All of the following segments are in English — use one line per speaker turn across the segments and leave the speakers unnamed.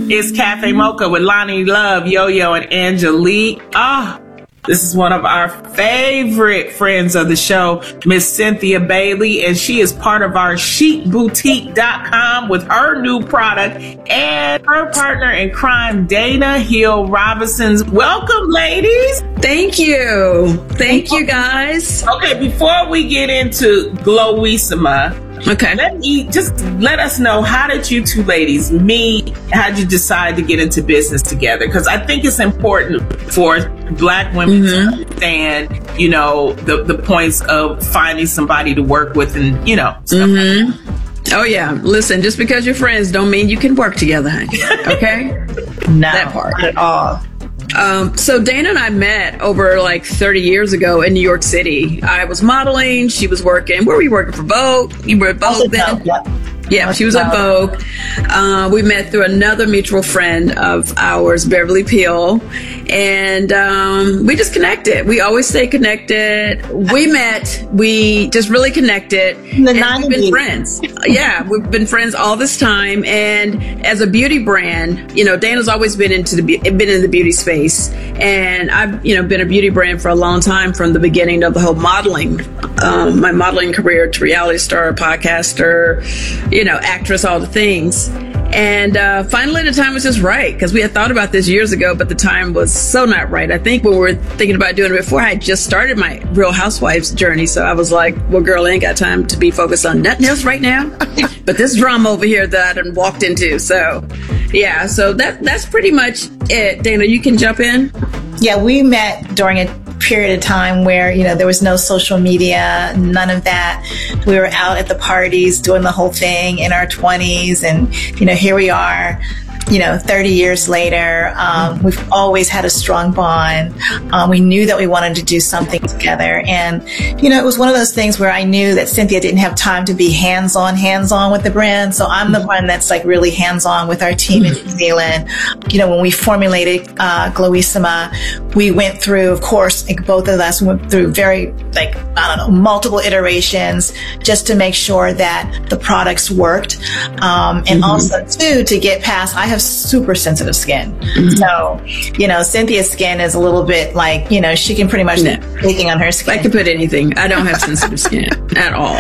It's Cafe Mocha with Lonnie Love, Yo-Yo, and Angelique. This is one of our favorite friends of the show, Miss Cynthia Bailey, and she is part of our chicboutique.com with her new product and her partner in crime, Dana Hill Robinson. Welcome, ladies.
Thank you. Thank you, guys.
Okay, before we get into Glowissima,
okay,
let us know, how did you two ladies meet? How did you decide to get into business together? Because I think it's important for Black women to understand, the points of finding somebody to work with and, stuff like that.
Oh, yeah. Listen, just because you're friends don't mean you can work together, honey. Okay?
No,
that part.
Not at all.
So Dana and I met over like 30 years ago in New York City. I was modeling. She was working. Where were you working? For Vogue? You were at Vogue then? Yeah, she was at Vogue. We met through another mutual friend of ours, Beverly Peel, and we just connected. We always stay connected. We just really connected.
In the
90s. We've been friends. Yeah, we've been friends all this time. And as a beauty brand, Dana's always been in the beauty space, and I've been a beauty brand for a long time, from the beginning of the whole modeling, my modeling career to reality star, podcaster, actress, all the things. And finally, the time was just right, because we had thought about this years ago, but the time was so not right. I think when we were thinking about doing it before, I had just started my Real Housewives journey. So I was like, well, girl, I ain't got time to be focused on nothing else right now. But this drama over here that I done walked into. So, yeah, so that's pretty much it. Dana, you can jump in.
Yeah, we met during a period of time where, there was no social media, none of that. We were out at the parties doing the whole thing in our 20s. And, here we are, 30 years later. We've always had a strong bond. We knew that we wanted to do something together. And, it was one of those things where I knew that Cynthia didn't have time to be hands-on with the brand. So I'm the one that's like really hands-on with our team in New Zealand. When we formulated Glowissima, we went through, of course, like both of us went through very, multiple iterations just to make sure that the products worked. And also, too, to get past, I have super sensitive skin. So, Cynthia's skin is a little bit like, she can pretty much put anything on her skin.
I can put anything. I don't have sensitive skin at all.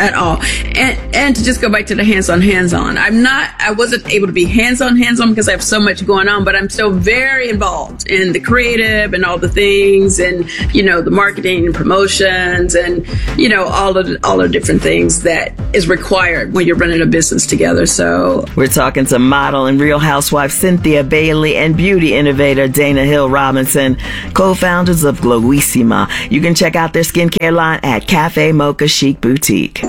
And to just go back to the hands-on. I wasn't able to be hands-on because I have so much going on, but I'm still very involved in the creative and all the things, and, the marketing and promotions and, all the different things that is required when you're running a business together. So
we're talking to model and Real Housewife Cynthia Bailey and beauty innovator Dana Hill Robinson, co-founders of Glowissima. You can check out their skincare line at Cafe Mocha Chic Boutique.